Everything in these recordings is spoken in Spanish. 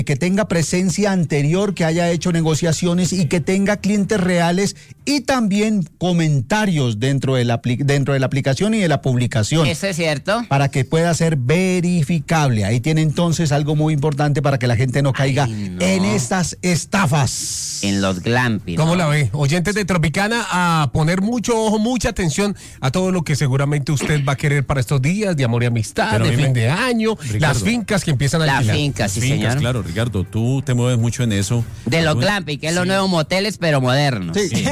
que tenga presencia anterior, que haya hecho negociaciones y que tenga clientes reales y también comentarios dentro de la aplicación y de la publicación. Eso es cierto. Para que pueda ser verificable. Ahí tiene entonces algo muy importante para que la gente no caiga en estas estafas. En los glamping. ¿Cómo la ve? Oyentes de Tropicana, a poner mucho ojo, mucha atención a todo lo que seguramente usted va a querer para estos días de amor y amistad, de fin de año, Ricardo, las fincas que empiezan a alquilar. Las fincas, sí, señor. Claro, Ricardo, tú te mueves mucho en eso. De los glamping, que es los nuevos moteles, pero modernos. Sí.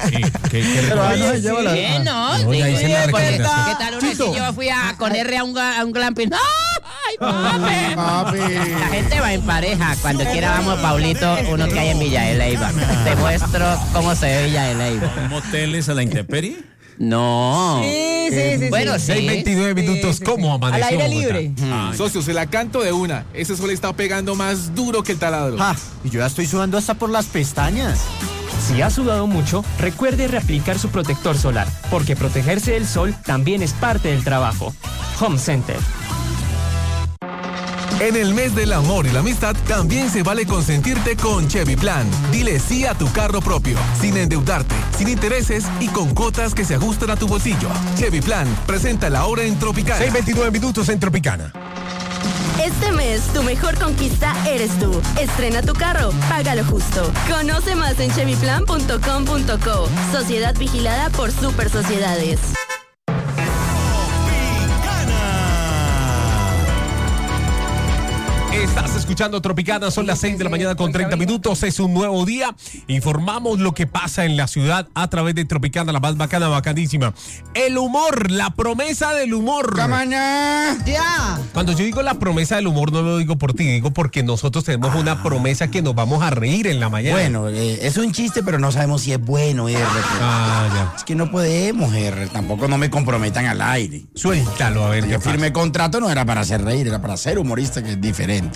¿Qué tal una vez que yo fui con R a un glamping? ¡Ay, papi! La gente va en pareja. Cuando quiera vamos, Paulito, uno que hay en Villa de Leyva. Te muestro cómo se ve Villa de Leyva. ¿Moteles a la intemperie? No. Sí. Bueno, sí. 6:29 minutos, ¿cómo amaneció? Al aire Bogotá? libre. Socio, se la canto de una. Ese sol está pegando más duro que el taladro. Y yo ya estoy sudando hasta por las pestañas. Si ha sudado mucho, recuerde reaplicar su protector solar, porque protegerse del sol también es parte del trabajo. Home Center. En el mes del amor y la amistad también se vale consentirte con Chevy Plan. Dile sí a tu carro propio, sin endeudarte, sin intereses y con cuotas que se ajustan a tu bolsillo. Chevy Plan, presenta la hora en Tropicana. 6:29 minutos en Tropicana. Este mes, tu mejor conquista eres tú. Estrena tu carro, págalo justo. Conoce más en chevyplan.com.co. Sociedad vigilada por Super Sociedades. Estás escuchando Tropicana, son las 6 de la mañana con 30 minutos, es un nuevo día. Informamos lo que pasa en la ciudad a través de Tropicana, la más bacana, bacanísima. El humor, la promesa del humor. ¡Camaña! Ya. Cuando yo digo la promesa del humor, no lo digo por ti, digo porque nosotros tenemos una promesa que nos vamos a reír en la mañana. Bueno, es un chiste, pero no sabemos si es bueno, R. Ya. Es que no podemos, R. Tampoco no me comprometan al aire. Suéltalo, a ver qué Yo pasa. firmé contrato, no era para hacer reír, era para ser humorista, que es diferente.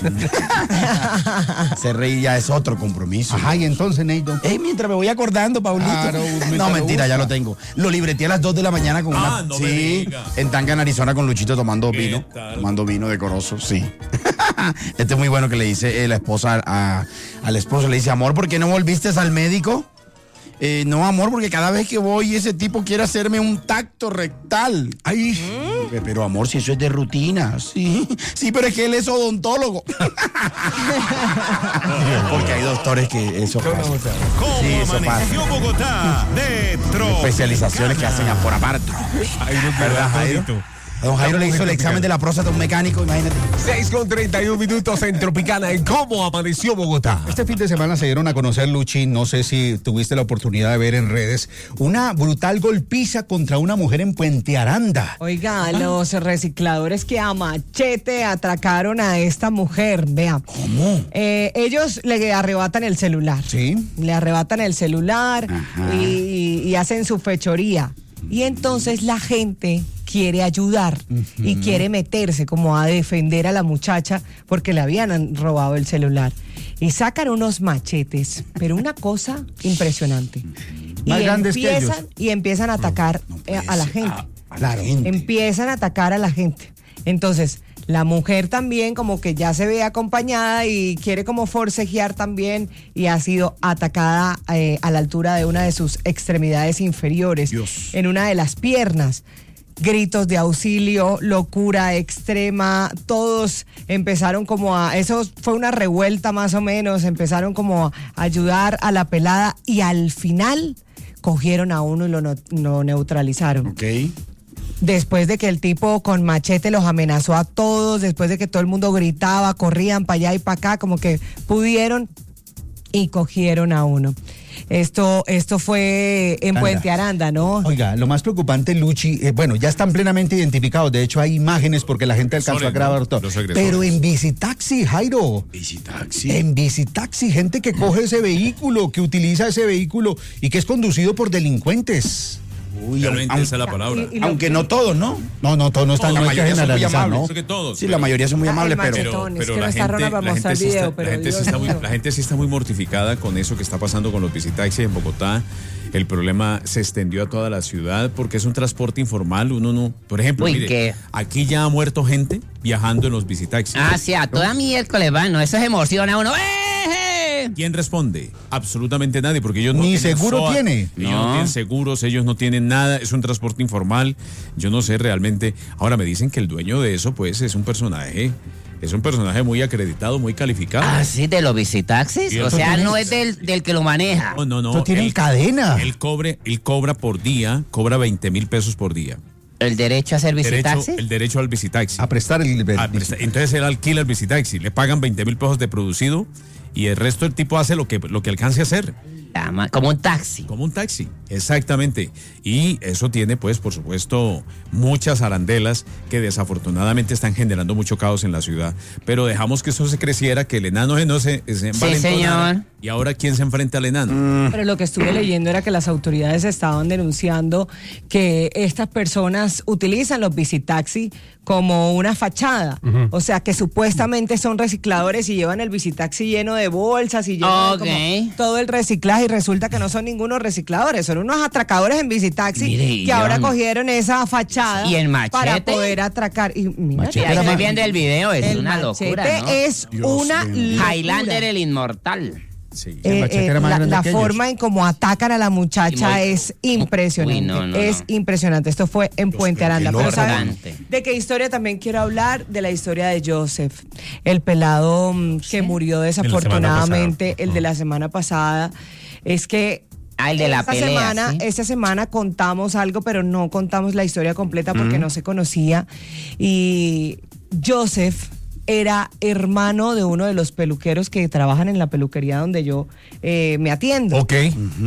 Ser reír ya es otro compromiso. Ajá, y entonces, Neito. Mientras me voy acordando, Paulito. Claro, no, mentira, ya lo tengo. Lo libreteé a las 2 de la mañana con una... no me diga. En Tanga, en Arizona, con Luchito tomando ¿Qué vino. tal? Tomando vino decoroso, sí. Este es muy bueno que le dice la esposa al esposo, le dice, amor, ¿por qué no volviste al médico? No, amor, porque cada vez que voy ese tipo quiere hacerme un tacto rectal. Ay, pero amor, si eso es de rutina. Sí, pero es que él es odontólogo. Porque hay doctores que eso pasa. ¿Cómo Sí, eso amaneció pasa. Bogotá? De Tropicana. Especializaciones que hacen por aparte. ¿Verdad, Jairo? A don Jairo le hizo el examen de la próstata a un mecánico, imagínate. 6:31 minutos en Tropicana, en cómo amaneció Bogotá. Este fin de semana se dieron a conocer, Luchi, no sé si tuviste la oportunidad de ver en redes, una brutal golpiza contra una mujer en Puente Aranda. Oiga, los recicladores que a machete atracaron a esta mujer, vea. ¿Cómo? Ellos le arrebatan el celular. Sí. Le arrebatan el celular y hacen su fechoría. Y entonces la gente quiere ayudar y quiere meterse como a defender a la muchacha porque le habían robado el celular. Y sacan unos machetes, pero una cosa impresionante. Más grandes que ellos. Y empiezan a atacar a la gente. Claro. Empiezan a atacar a la gente. Entonces, la mujer también como que ya se ve acompañada y quiere como forcejear también y ha sido atacada a la altura de una de sus extremidades inferiores, en una de las piernas. Gritos de auxilio, locura extrema, todos empezaron como eso fue una revuelta más o menos, empezaron como a ayudar a la pelada y al final cogieron a uno y lo neutralizaron. Ok. Después de que el tipo con machete los amenazó a todos, después de que todo el mundo gritaba, corrían para allá y para acá, como que pudieron y cogieron a uno. Esto fue en Puente Aranda, ¿no? Oiga, lo más preocupante, Luchi, bueno, ya están plenamente identificados. De hecho, hay imágenes porque la gente alcanzó a grabar todo. Pero en Visitaxi, Jairo. Visitaxi. En Visitaxi, gente que coge ese vehículo, que utiliza ese vehículo y que es conducido por delincuentes. Uy, Realmente esa es la palabra. Aunque no todos, ¿no? No, todos no están, La no hay que mayoría son muy generalizar, amables. ¿no? Creo que todos. Sí, la mayoría son muy amables, pero... machetón, es que no está Ronald para mostrar sí video, está, pero la gente sí Dios está muy, mío. la gente sí está muy mortificada con eso que está pasando con los visitaxis en Bogotá. El problema se extendió a toda la ciudad porque es un transporte informal. Uno no, por ejemplo, Uy, mire, ¿qué? aquí ya ha muerto gente viajando en los visitaxis. Ah, sí, a toda miércoles van, ¿no? Eso se emociona a uno. ¿Quién responde? Absolutamente nadie, porque ellos no Ni tienen seguro SOA, tiene. Ellos no tienen seguros, ellos no tienen nada, es un transporte informal. Yo no sé realmente. Ahora me dicen que el dueño de eso, pues, es un personaje muy acreditado, muy calificado. Ah, sí, de los visitaxis. Y O eso sea, tiene- no es del que lo maneja. No. Esto tienen cadena. Él cobra por día, cobra 20,000 pesos por día. ¿El derecho a hacer visitaxi? El derecho al visitaxi. A prestar el Entonces él alquila el visitaxi, le pagan 20,000 pesos de producido y el resto el tipo hace lo que alcance a hacer. Como un taxi. Como un taxi, exactamente. Y eso tiene, pues, por supuesto, muchas arandelas que desafortunadamente están generando mucho caos en la ciudad. Pero dejamos que eso se creciera, que el enano se envalentonara. señor. Y ahora, ¿quién se enfrenta al enano? Pero lo que estuve leyendo era que las autoridades estaban denunciando que estas personas utilizan los visitaxi como una fachada. O sea, que supuestamente son recicladores y llevan el visitaxi lleno de bolsas y lleno de como todo el reciclaje y resulta que no son ningunos recicladores, son unos atracadores en visitaxi Mire, que ahora John. cogieron esa fachada ¿Y el machete? para poder atracar. Y mira, Sí, ahí estoy viendo el video, es el una machete locura, ¿no? es una locura. Highlander el inmortal. Sí. La forma en cómo atacan a la muchacha es impresionante. Uy, no. Es impresionante. Esto fue en Puente Aranda. Pero ¿saben Bastante. de qué historia también quiero hablar? De la historia de Joseph, el pelado que murió desafortunadamente, el de la semana pasada. Es que el de la esta pelea, semana, ¿sí? esta semana contamos algo, pero no contamos la historia completa porque no se conocía. Y Joseph era hermano de uno de los peluqueros que trabajan en la peluquería donde yo me atiendo. Ok.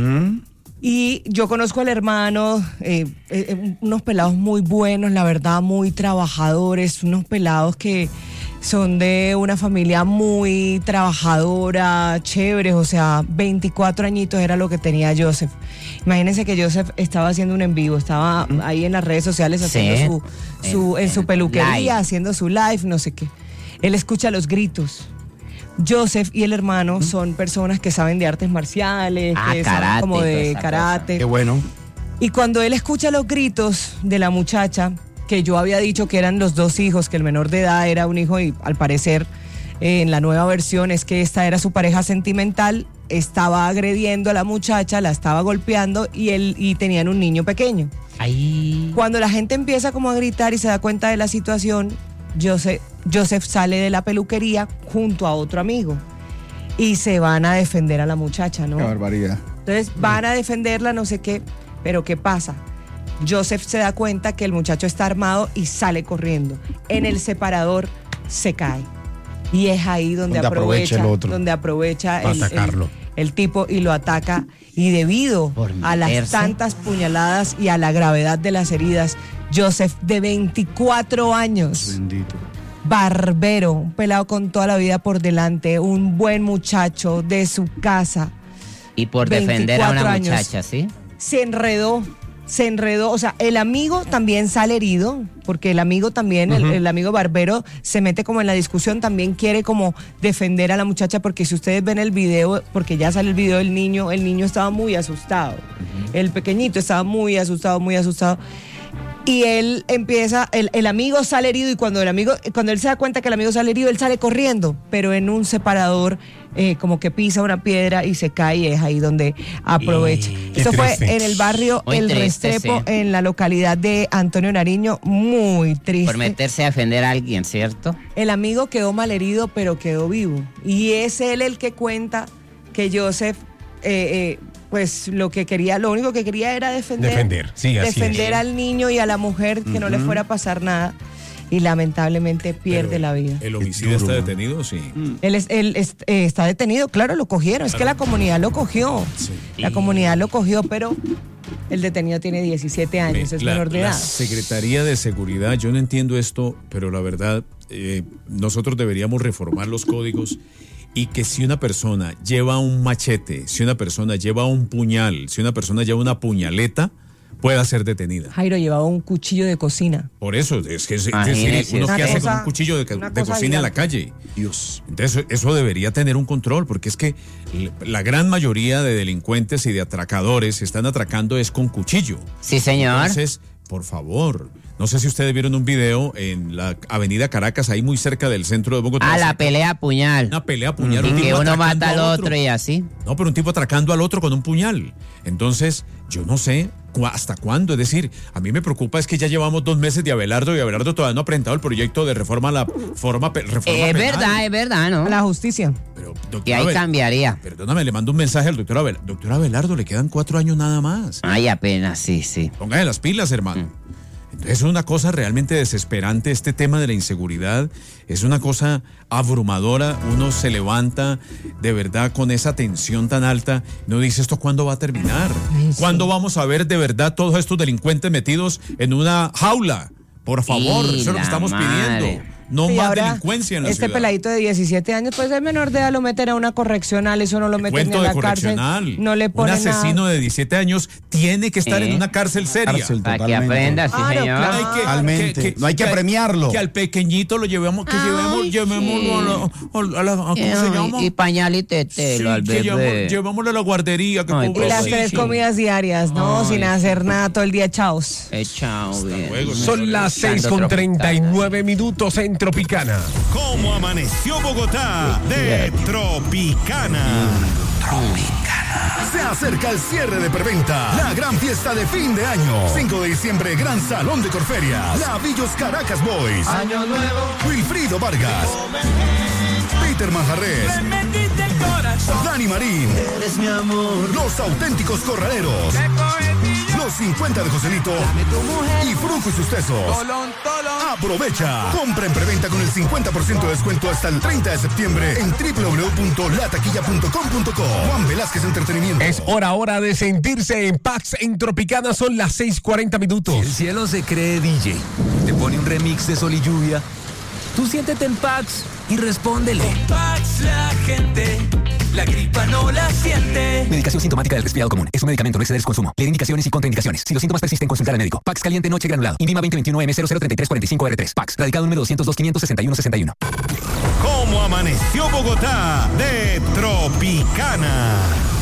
Y yo conozco al hermano, unos pelados muy buenos, la verdad, muy trabajadores, unos pelados que son de una familia muy trabajadora, chéveres, o sea, 24 añitos era lo que tenía Joseph. Imagínense que Joseph estaba haciendo un en vivo, estaba ahí en las redes sociales haciendo en su peluquería, live. haciendo su live, no sé qué. Él escucha los gritos. Joseph y el hermano son personas que saben de artes marciales, que karate saben como y toda de esa karate. Qué bueno. Y cuando él escucha los gritos de la muchacha, que yo había dicho que eran los dos hijos, que el menor de edad era un hijo y al parecer en la nueva versión es que esta era su pareja sentimental, estaba agrediendo a la muchacha, la estaba golpeando y tenían un niño pequeño. Ahí. Cuando la gente empieza como a gritar y se da cuenta de la situación, Joseph sale de la peluquería junto a otro amigo y se van a defender a la muchacha, ¿no? Qué barbaridad. Entonces van a defenderla, no sé qué, pero ¿qué pasa? Joseph se da cuenta que el muchacho está armado y sale corriendo. En el separador se cae. Y es ahí donde aprovecha el otro. donde aprovecha Para atacarlo. el tipo y lo ataca. Y debido a las meterse. tantas puñaladas y a la gravedad de las heridas, Joseph, de 24 años, Bendito. barbero, un pelado con toda la vida por delante, un buen muchacho de su casa, Y por defender a 24 una años. muchacha, ¿sí? se enredó, o sea, el amigo también sale herido, porque el amigo también, el amigo barbero, se mete como en la discusión, también quiere como defender a la muchacha, porque si ustedes ven el video, porque ya sale el video del niño, el niño estaba muy asustado, el pequeñito estaba muy asustado, y él empieza, el amigo sale herido, y cuando él se da cuenta que el amigo sale herido, él sale corriendo, pero en un separador, como que pisa una piedra y se cae, y es ahí donde aprovecha. Qué Eso fue triste. en el barrio Muy El triste, Restrepo, sí. en la localidad de Antonio Nariño, muy triste. Por meterse a defender a alguien, ¿cierto? El amigo quedó malherido, pero quedó vivo. Y es él el que cuenta que Joseph, pues lo único que quería era defender, sí, así defender es. al niño y a la mujer, que no le fuera a pasar nada. Y lamentablemente pierde la vida. ¿El homicidio está detenido? Sí. Él está detenido, claro, lo cogieron. Es que la comunidad lo cogió. La comunidad lo cogió, pero el detenido tiene 17 años, es menor de La edad. Secretaría de Seguridad, yo no entiendo esto, pero la verdad, nosotros deberíamos reformar los códigos y que si una persona lleva un machete, si una persona lleva un puñal, si una persona lleva una puñaleta, pueda ser detenida. Jairo llevaba un cuchillo de cocina. Por eso, es decir, Imagínese uno que hace usted. con un cuchillo de cocina en la calle. Dios. Entonces, eso debería tener un control, porque es que la gran mayoría de delincuentes y de atracadores están atracando es con cuchillo. Sí, señor. Entonces, por favor, no sé si ustedes vieron un video en la avenida Caracas, ahí muy cerca del centro de Bogotá. Ah, la pelea a puñal. Una pelea a puñal. Y un que tipo uno atracando mata al otro y así. No, pero un tipo atracando al otro con un puñal. Entonces, yo no sé hasta cuándo. Es decir, a mí me preocupa es que ya llevamos 2 meses de Abelardo y Abelardo todavía no ha presentado el proyecto de reforma a la reforma Es penal. verdad, ¿no? A la justicia. Pero, Y doctor ahí cambiaría. Perdóname, le mando un mensaje al doctor Abelardo. Doctor Abelardo, le quedan 4 años nada más. Ay, apenas, sí. Póngale las pilas, hermano. Entonces es una cosa realmente desesperante este tema de la inseguridad, es una cosa abrumadora, uno se levanta de verdad con esa tensión tan alta, no dice esto cuándo va a terminar, cuándo vamos a ver de verdad todos estos delincuentes metidos en una jaula, por favor, Y eso es lo que la estamos madre. pidiendo. No Sí, más ahora, delincuencia en la este ciudad. peladito de 17 años, pues el menor de edad lo meten a una correccional, eso no lo meten ni Cuento a de la cárcel. correccional. No le Un ponen asesino nada. de 17 años tiene que estar en una cárcel seria. Cárcel, Para que totalmente. aprenda, sí, Claro, señor. claro. Hay que- Totalmente. No hay que premiarlo. Que al pequeñito lo llevemos, llevémoslo a la ¿cómo se llama? Y pañal y tetelo al bebé. Llevámoslo a la guardería, que Ay, Y las pobrecito. 3 comidas diarias, ¿no? Sin hacer nada todo el día, chaos. Chao, bien. luego, Son las 6:39 minutos en Tropicana. ¿Cómo amaneció Bogotá? De Tropicana. Se acerca el cierre de preventa. La gran fiesta de fin de año. 5 de diciembre, Gran Salón de Corferias. Lavillos Caracas Boys. Año nuevo. Wilfrido Vargas. Peter Manjarres. Dani Marín. Eres mi amor. Los auténticos corraleros. Los 50 de Joselito. Y Fruco y sus tesos. Aprovecha. Compra en preventa con el 50% de descuento hasta el 30 de septiembre en www.lataquilla.com.co. Juan Velázquez Entretenimiento. Es hora de sentirse en Pax en Tropicana, son las 6:40 minutos. El cielo se cree DJ. Te pone un remix de Sol y Lluvia. Tú siéntete en Pax y respóndele. Pax la gente, la gripa no la siente. Medicación sintomática del resfriado común. Es un medicamento, no exceder su consumo. Leer indicaciones y contraindicaciones. Si los síntomas persisten, consultar al médico. Pax caliente noche granulado. INVIMA 2021M003345R3. Pax. Radicado número 202-561-61. ¿Cómo amaneció Bogotá? De Tropicana.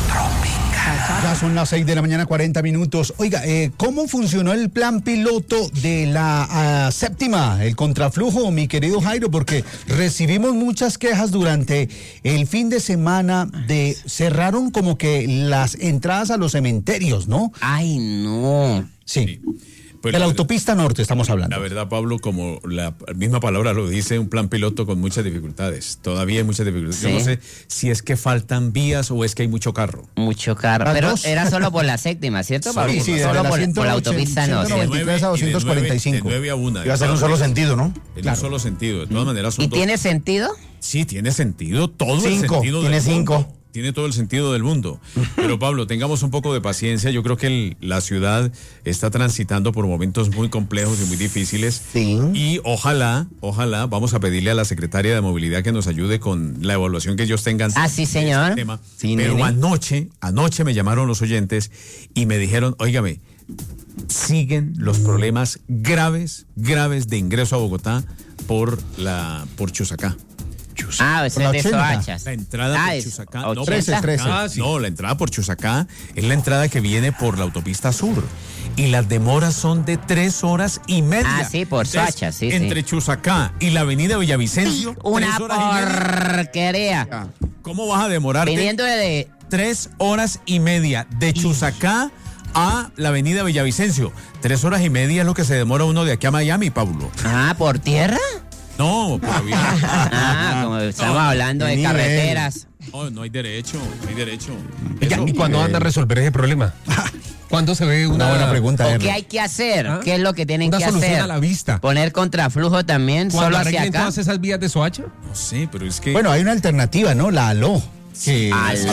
Ya son las 6 de la mañana, 40 minutos. Oiga, ¿cómo funcionó el plan piloto de la séptima, el contraflujo, mi querido Jairo? Porque recibimos muchas quejas durante el fin de semana de cerraron como que las entradas a los cementerios, ¿no? Ay, no. Sí. Pues de la autopista norte estamos hablando. La verdad, Pablo, como la misma palabra lo dice, un plan piloto con muchas dificultades. Todavía hay muchas dificultades. Sí. Yo no sé si es que faltan vías o es que hay mucho carro. Mucho carro. Las Pero dos. era solo por la séptima, ¿cierto, Pablo? Sí, desde Solo la por la 180, autopista no. 193 a 245. De 9 a 1. Iba a ser un solo sentido, ¿no? En un solo sentido. De todas maneras son ¿Y dos. tiene sentido? Sí, tiene sentido. Todo el 5, sentido tiene del mundo. 5. Tiene todo el sentido del mundo. Pero Pablo, tengamos un poco de paciencia. Yo creo que la ciudad está transitando por momentos muy complejos y muy difíciles. Sí. Y ojalá, vamos a pedirle a la secretaria de Movilidad que nos ayude con la evaluación que ellos tengan. Ah, sí, señor. de este tema. Sí, Pero nene. anoche me llamaron los oyentes y me dijeron, óigame, siguen los problemas graves de ingreso a Bogotá por Chusacá. Ah, ese Por la es de 80. Soachas. La entrada por es Chusacá. 80. 13. Ah, sí. No, la entrada por Chusacá es la entrada que viene por la autopista sur. Y las demoras son de 3 horas y media. Ah, sí, por Entonces, Soacha, sí, entre sí. Chusacá y la avenida Villavicencio. Una 3 horas y media. porquería. ¿Cómo vas a demorarte? Viniendo de 3 horas y media de Chusacá a la avenida Villavicencio. 3 horas y media es lo que se demora uno de aquí a Miami, Pablo. Ah, ¿por tierra? No, por avión. Ah, como estamos hablando de nivel. carreteras. No hay derecho, no hay derecho. Oiga, ¿y cuándo van a resolver ese problema? ¿Cuándo se ve Una buena pregunta, ¿O Henry. qué hay que hacer? ¿Ah? ¿Qué es lo que tienen Una que solución hacer? a la vista. ¿Poner contraflujo también? ¿Cuándo ¿Solo hacia arreglen acá? todas esas vías de Soacha? No sé, pero es que Bueno, hay una alternativa, ¿no? La ALO. Que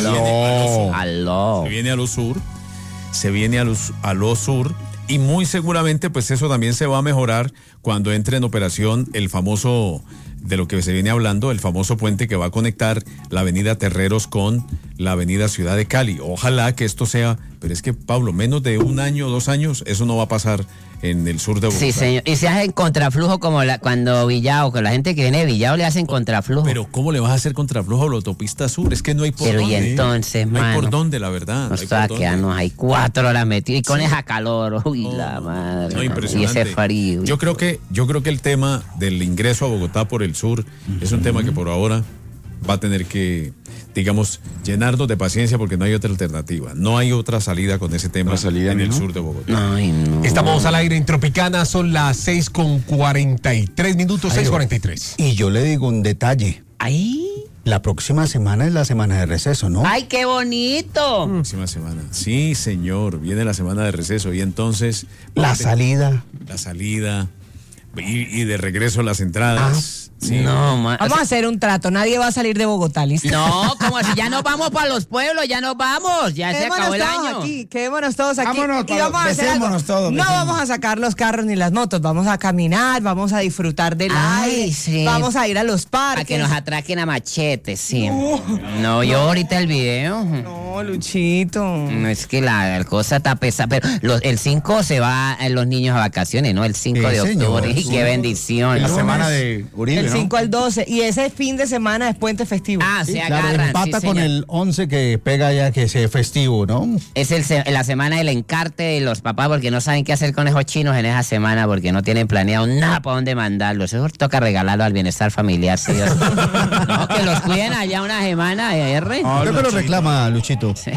Aló. se viene a lo sur, a lo sur, y muy seguramente pues eso también se va a mejorar cuando entre en operación el famoso de lo que se viene hablando, el famoso puente que va a conectar la avenida Terreros con la avenida Ciudad de Cali. Ojalá que esto sea, pero es que, Pablo, menos de 1 año, 2 años, eso no va a pasar en el sur de Bogotá. Sí, señor. Y se hace contraflujo como cuando Villao, con la gente que viene de Villao le hacen contraflujo. Pero ¿cómo le vas a hacer contraflujo a la autopista sur? Es que no hay por dónde. Pero y entonces, no hay mano, por dónde, la verdad. Nos va a quedarnos ahí 4 horas metidos y con esa calor. Uy, la madre. No, impresionante. Y ese frío. Yo creo que el tema del ingreso a Bogotá por el sur es un tema que por ahora va a tener que, digamos, llenarnos de paciencia porque no hay otra alternativa. No hay otra salida con ese tema en el sur de Bogotá. Ay, no. Estamos al aire en Tropicana, son las 6:43 minutos, 6:43. Y yo le digo un detalle. Ay. La próxima semana es la semana de receso, ¿no? ¡Ay, qué bonito! Próxima semana. Sí, señor. Viene la semana de receso y entonces... La salida. La salida. Y de regreso las entradas. Sí. No, vamos a hacer un trato. Nadie va a salir de Bogotá, ¿listo? No, como así, ya nos vamos para los pueblos, ya nos vamos, ya se acabó el año. Quedémonos todos aquí. Vámonos, y vamos a hacer algo. todos. No vamos a sacar los carros ni las motos, vamos a caminar, vamos a disfrutar del aire, sí. vamos a ir a los parques. A que nos atraquen a machetes, sí. No, yo ahorita el video. No, Luchito. No, es que la cosa está pesada, pero el 5 se va los niños a vacaciones, ¿no? El 5 de octubre. Y qué bendición. La semana de Uribe, el 5 al 12. Y ese fin de semana es puente festivo. Ah, Sí, se claro, agarran. empata sí, con señor. el 11 que pega ya que sea festivo, ¿no? Es la semana del encarte de los papás porque no saben qué hacer con esos chinos en esa semana porque no tienen planeado nada para dónde mandarlos. Eso toca regalarlo al bienestar familiar, sí, Dios. No, que los cuiden allá una semana, R. ¿Qué me lo reclama, Luchito? Sí.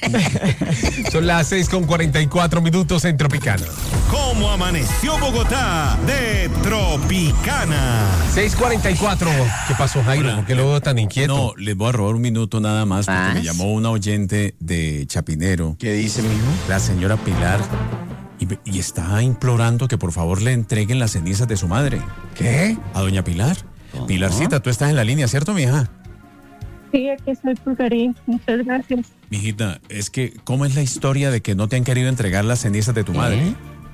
Son las 6:44 minutos en Tropicana. ¿Cómo amaneció Bogotá de Tropicana? 6:44. ¿Qué pasó, Jairo? ¿Por qué lo veo tan inquieto? No, les voy a robar un minuto nada más porque me llamó una oyente de Chapinero. ¿Qué dice, mijo? La señora Pilar. Y está implorando que por favor le entreguen las cenizas de su madre. ¿Qué? A doña Pilar. Pilarcita, tú estás en la línea, ¿cierto, mija? Sí, aquí estoy, Pulgarín. Muchas gracias. Mijita, es que, ¿cómo es la historia de que no te han querido entregar las cenizas de tu madre?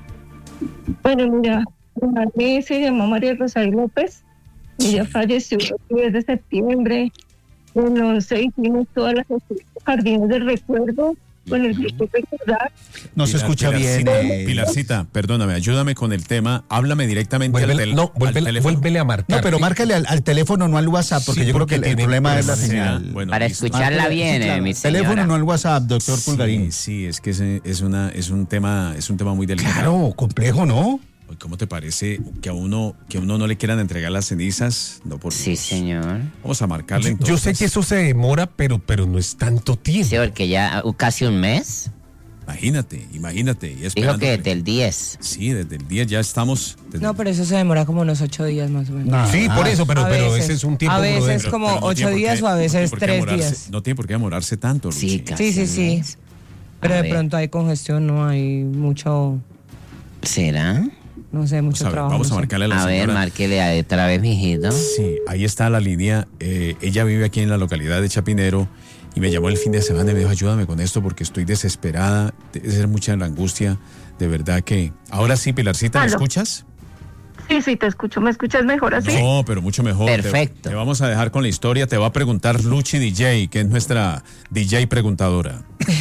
Bueno, mira, mi madre se llamó María Rosario López. Ella falleció el 10 de septiembre. En 11 hicimos todas las jardines del recuerdo con el grupo Recordar. No se escucha bien. Pilarcita, perdóname, ayúdame con el tema. Háblame directamente al teléfono. Vuélvele a marcar. No, pero márcale al teléfono, no al WhatsApp, porque Sí, yo creo porque que el tiene problema es la problema. señal. Bueno, Para listo. escucharla bien, Sí, claro. mi señora. Teléfono, no al WhatsApp, doctor Pulgarín. Sí, es que es un tema muy delicado. Claro, complejo, ¿no? ¿Cómo te parece que a uno no le quieran entregar las cenizas? No, por Sí, Dios. señor. Vamos a marcarle Yo entonces. sé que eso se demora, pero no es tanto tiempo. Sí, porque ya casi un mes. Imagínate. Y Dijo esperando que desde el 10. Sí, desde el 10 ya estamos. No, pero eso se demora como unos 8 días más o menos. Sí, por eso, pero A veces, ese es un tiempo a veces prudente. como Pero no 8 tiene por días qué- o a veces no tiene por qué 3 demorarse- días. No tiene por qué demorarse tanto, Luchi. Sí, casi Sí, un sí. mes. Pero A de ver. pronto hay congestión, ¿no? Hay mucho, ¿Será? no sé, mucho trabajo. Vamos a no sé. marcarle a la A ver, señora. márquele a otra vez, mijito. Sí, ahí está la línea. Ella vive aquí en la localidad de Chapinero y me llamó el fin de semana y me dijo, ayúdame con esto porque estoy desesperada, debe ser mucha la angustia, de verdad que... Ahora sí, Pilarcita, ¿me Aló. escuchas? Sí, te escucho. ¿Me escuchas mejor así? No, pero mucho mejor. Perfecto. Te vamos a dejar con la historia, te va a preguntar Luchi DJ, que es nuestra DJ preguntadora.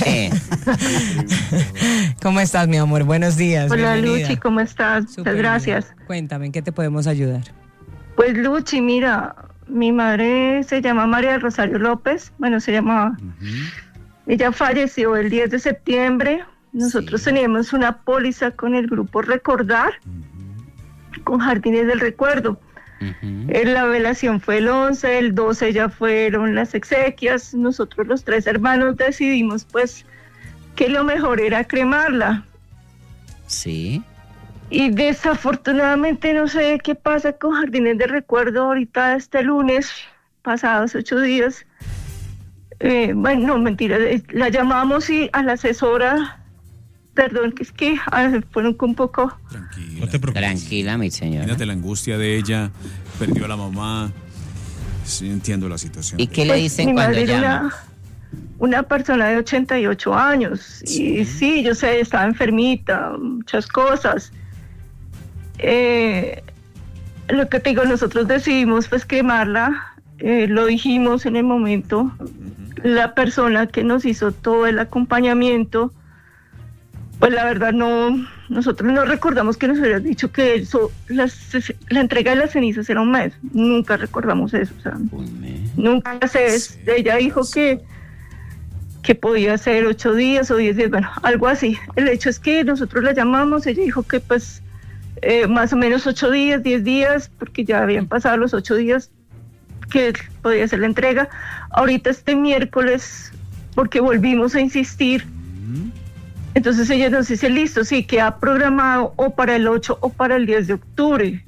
¿Cómo estás, mi amor? Buenos días. Hola, bienvenida. Luchi, ¿cómo estás? Súper Muchas gracias. bien. Cuéntame, ¿en qué te podemos ayudar? Pues, Luchi, mira, mi madre se llama María Rosario López. Bueno, se llamaba. Ella falleció el 10 de septiembre. Nosotros teníamos una póliza con el grupo Recordar, con Jardines del Recuerdo. La velación fue el 11, el 12 ya fueron las exequias. Nosotros los 3 hermanos decidimos pues que lo mejor era cremarla. Sí. Y desafortunadamente no sé qué pasa con Jardines del Recuerdo ahorita este lunes, pasados 8 días. Bueno, no, mentira, la llamamos y a la asesora, perdón, que es que fueron un poco... No te preocupes. Tranquila, mi señora. Imagínate la angustia de ella, perdió a la mamá. Sí, entiendo la situación. ¿Y qué le dicen Mi cuando madre era llama? una persona de 88 años. Y sí, yo sé, estaba enfermita, muchas cosas. lo que te digo, nosotros decidimos pues quemarla, lo dijimos en el momento, la persona que nos hizo todo el acompañamiento, pues la verdad nosotros no recordamos que nos hubieran dicho que eso, la entrega de las cenizas era un mes, nunca recordamos eso, o sea, nunca ella dijo que podía ser 8 días o 10 días, bueno, algo así. El hecho es que nosotros la llamamos, ella dijo que pues más o menos 8 días, 10 días, porque ya habían pasado los 8 días que podía ser la entrega. Ahorita este miércoles, porque volvimos a insistir, entonces ella nos dice, listo, sí, que ha programado o para el 8 o para el 10 de octubre.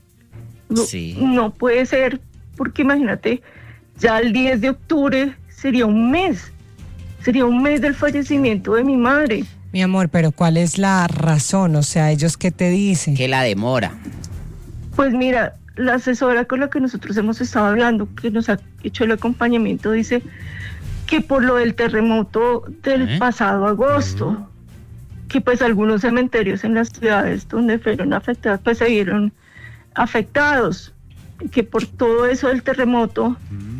No puede ser, porque imagínate, ya el 10 de octubre sería un mes del fallecimiento de mi madre. Mi amor, pero ¿cuál es la razón? O sea, ¿ellos qué te dicen? Que la demora. Pues mira, la asesora con la que nosotros hemos estado hablando, que nos ha hecho el acompañamiento, dice que por lo del terremoto del pasado agosto, que pues algunos cementerios en las ciudades donde fueron afectados, pues se vieron afectados, que por todo eso del terremoto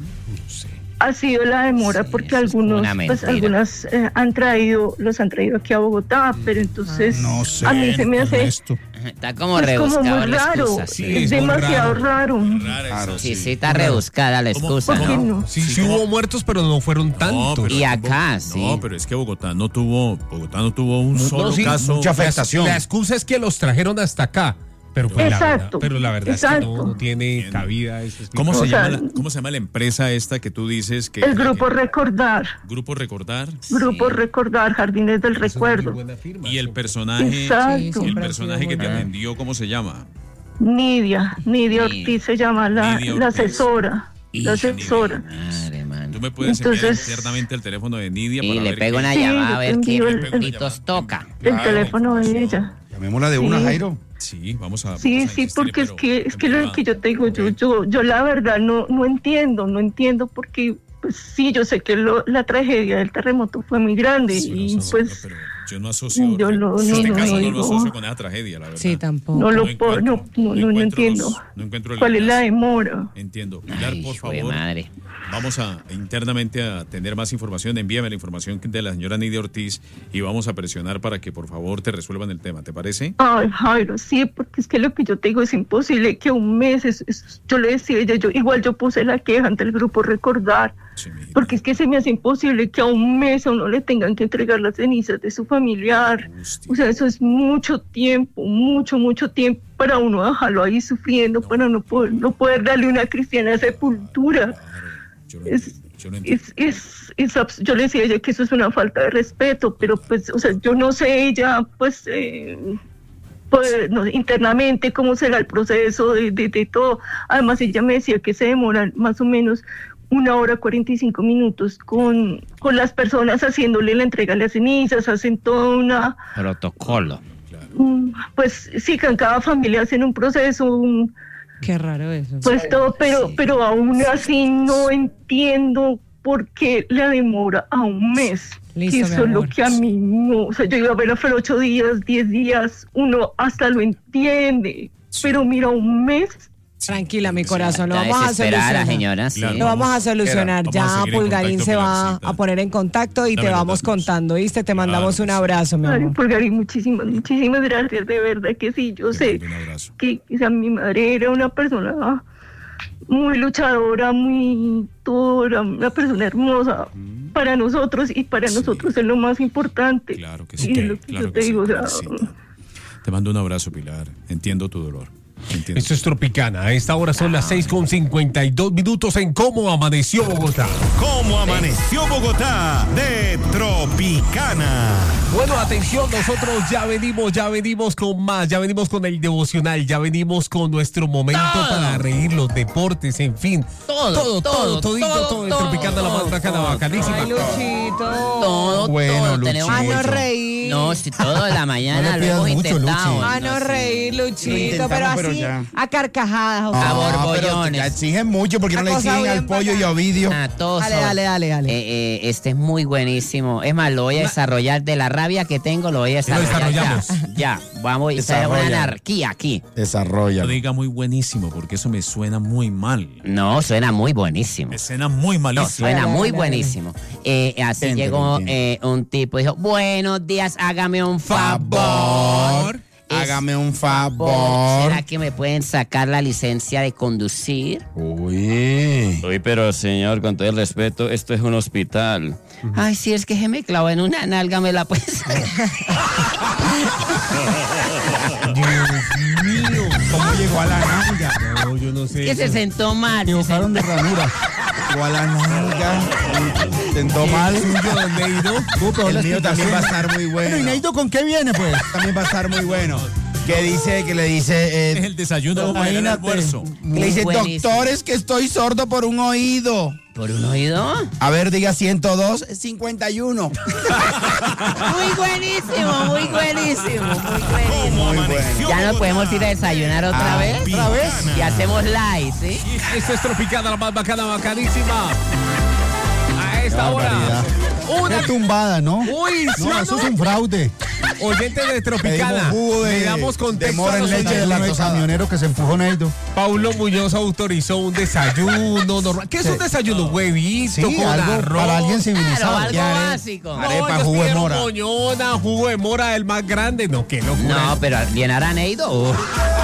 ha sido la demora, porque algunos, pues algunas los han traído aquí a Bogotá, pero entonces a mí se me hace está como rebuscado como muy la raro, excusa. Sí, es demasiado raro. Sí, está rebuscada la excusa, ¿no? Sí hubo muertos, pero no fueron tantos. Y acá, sí. No, pero es que Bogotá no tuvo un solo caso. Mucha afectación. La excusa es que los trajeron hasta acá. Pero pues la verdad es que no tiene cabida. ¿Cómo se llama la empresa esta que tú dices que? El Grupo Recordar. ¿Grupo Recordar? Grupo Recordar, Jardines del Recuerdo. Y el personaje, que te atendió, ¿cómo se llama? Nidia Ortiz se llama la asesora. La asesora. ¿Tú me puedes enviar internamente el teléfono de Nidia? Y le pego una llamada a ver qué gritos toca. El teléfono de ella. Llamémosla de una, Jairo. Sí, vamos a... Sí, porque es que lo que yo te digo, yo la verdad no entiendo porque, pues sí, yo sé que la tragedia del terremoto fue muy grande y pues... Pero yo no asocio, no lo asocio con esa tragedia, la verdad. Sí, tampoco. No entiendo. No encuentro ¿Cuál es la demora? Entiendo. Pilar, por favor, vamos a internamente a tener más información. Envíame la información de la señora Nidia Ortiz y vamos a presionar para que por favor te resuelvan el tema, ¿te parece? Ay, Jairo, sí, porque es que lo que yo te digo es imposible que un mes, yo le decía a ella, yo puse la queja ante el Grupo Recordar, porque es que se me hace imposible que a un mes a uno le tengan que entregar las cenizas de su familiar. O sea, eso es mucho tiempo, mucho tiempo para uno dejarlo ahí sufriendo, para no poder darle una cristiana sepultura. Yo le decía a ella que eso es una falta de respeto, pero pues, o sea, yo no sé ella, pues, internamente cómo será el proceso de todo. Además, ella me decía que se demora más o menos 1 hora 45 minutos con las personas haciéndole la entrega de las cenizas, hacen todo una... protocolo. Pues sí, que en cada familia hacen un proceso, Qué raro eso. pues todo, pero aún así no entiendo por qué la demora a un mes. Listo, que eso es lo que a mí no, o sea, yo iba a verla por 8 días, 10 días, uno hasta lo entiende, pero mira, un mes. Tranquila, mi corazón, lo vamos a solucionar. Señora, sí. Lo vamos a solucionar. Ya Pulgarín se va a poner en contacto y te vamos contando, ¿viste? Te mandamos un abrazo, mi amor. Pulgarín, muchísimas gracias, de verdad que sí, yo sé que o sea, mi madre era una persona muy luchadora, muy toda, una persona hermosa para nosotros y para nosotros es lo más importante. Claro que sí. Y es lo que yo te digo, o sea, te mando un abrazo, Pilar. Entiendo tu dolor. Entiendo. Esto es Tropicana. A esta hora son las 6:52 en Cómo Amaneció Bogotá. ¿Cómo amaneció Bogotá? De Tropicana. Bueno, atención, nosotros ya venimos con más, ya venimos con el devocional, ya venimos con nuestro momento para reír, los deportes, en fin. Todo en Tropicana, la más bacana, bacanísima. Ay, Luchito. Todo, bueno, tenemos no reír. No, si toda la mañana No le lo hemos pidas mucho, intentado. Luchi. Ah, no reír, Luchito, intentamos, pero pero así ya. a carcajadas. o sea. A Pero borbollones. te exigen mucho porque no Una le cosa exigen al bien pollo y a bacana. Ovidio. A todos. Dale. Este es muy buenísimo. Es más, lo voy a desarrollar de la rabia que tengo, lo voy a desarrollar. desarrollamos. Ya, vamos a hacer una Desarrolla. anarquía aquí. Desarrolla. No diga muy buenísimo, porque eso me suena muy mal. No, suena muy buenísimo. Me suena muy No, malísimo. suena Dale, muy dale. buenísimo. Así Entiendo, llegó entiendo. un tipo y dijo, buenos días, hágame un favor. Hágame un favor. ¿Será que me pueden sacar la licencia de conducir? Uy. Uy, pero señor, con todo el respeto, esto es un hospital. Ay, sí, es que se me clavó en una nalga, me la puedes. ¿Cómo llegó a la nalga? No, yo no sé. que se sentó mal. Se equivocaron de ranura. Llegó a la nalga. Sentó mal. El mío también va a estar muy Bueno, ¿y bueno. Neito con qué viene, pues? También va a estar muy bueno. Que le dice, Es el desayuno para el imagínate. almuerzo. Le dice, buenísimo. doctor, es que estoy sordo por un oído. ¿Por un oído? A ver, diga 102, 51. Muy buenísimo, muy buenísimo, muy buenísimo. Muy bueno. Ya nos podemos ir a desayunar otra vez. ¿Otra vez? Y hacemos live, ¿sí? Esta es Tropicana, la más bacana, bacanísima. A esta hora. Barbaridad. Una Qué tumbada, ¿no? Uy, ¿sí No, o eso no? es un fraude. Oyentes de Tropicana. Pedimos jugo de- Le damos de contexto mora a en los leche de oyentes. la El tosada. camionero que se empujó Neito. Paulo Muñoz autorizó un desayuno normal. ¿Qué es un desayuno? Huevito Sí, con algo arroz. para alguien Claro, civilizado. algo Ya, básico. No, Arepa, ellos jugo de pidieron mora. moñona, jugo de mora, el más grande. No, qué locura. No, pero ¿llenarán ido?